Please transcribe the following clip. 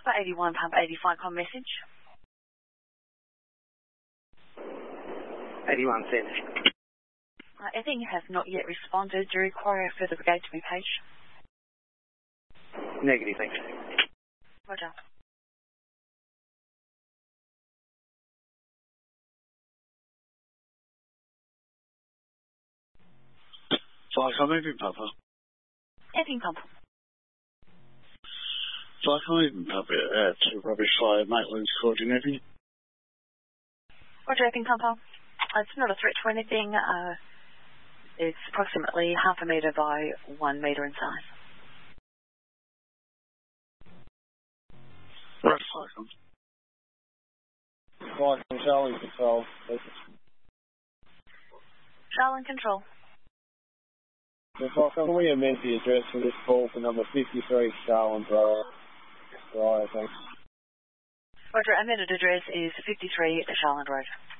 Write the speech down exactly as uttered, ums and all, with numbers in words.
Papa eighty-one, Papa eighty-five, com message. eighty-one cents. Uh, Epping has not yet responded. Do you require a further brigade to be paged? Negative, thanks. Roger. Fire com Epping, Papa. Epping, Papa. Fire com Epping, Papa. Uh, to Rubbish Fire, Maitland's Court in Epping. Roger, Epping, Papa. Uh, it's not a threat to anything. Uh, it's approximately half a metre by one metre in size. Right, Fire com. Fire com Charlie Control. Charlie control. So, Fire com, can we amend the address for this call for number fifty-three Charland Road? Right, thanks. Roger, amended address is fifty-three Charland Road.